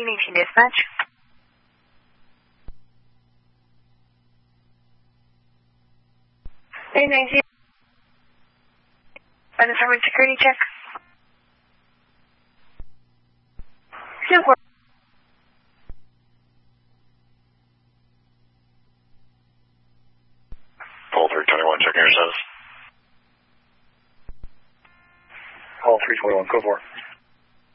18 dispatch. Hey, 19. Unaffirmative security check. Call 321, checking your status. Call 321, go for it.